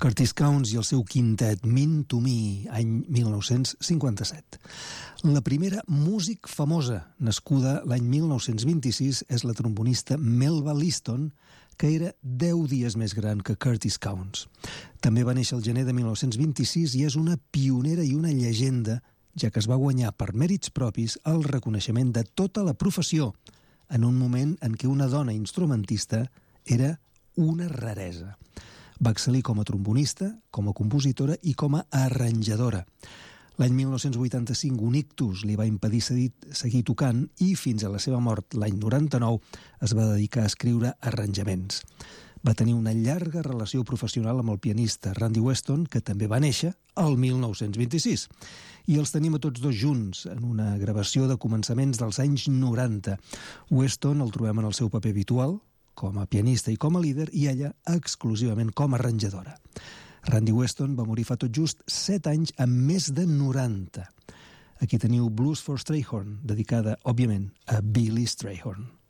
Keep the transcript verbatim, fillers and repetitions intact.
Curtis Counts i el seu quintet Mean to Me, any mil nou-cents cinquanta-set. La primera músic famosa nascuda l'any mil nou-cents vint-i-sis és la trombonista Melba Liston, que era deu dies més gran que Curtis Counts. També va néixer el gener de mil nou-cents vint-i-sis i és una pionera i una llegenda, ja que es va guanyar per mèrits propis el reconeixement de tota la professió, en un moment en què una dona instrumentista era una raresa. Va excel·lir com a trombonista, com a compositora i com a arranjadora. L'any mil nou-cents vuitanta-cinc un ictus li va impedir seguir, seguir tocant i fins a la seva mort l'any noranta-nou es va dedicar a escriure arranjaments. Va tenir una llarga relació professional amb el pianista Randy Weston, que també va néixer el mil nou-cents vint-i-sis. I els tenim a tots dos junts en una gravació de començaments dels anys noranta. Weston el trobem en el seu paper habitual, com a pianista i com a líder, i ella exclusivament com a arranjadora. Randy Weston va morir fa tot just set anys amb més de noranta. Aquí teniu Blues for Strayhorn, dedicada, òbviament, a Billy Strayhorn.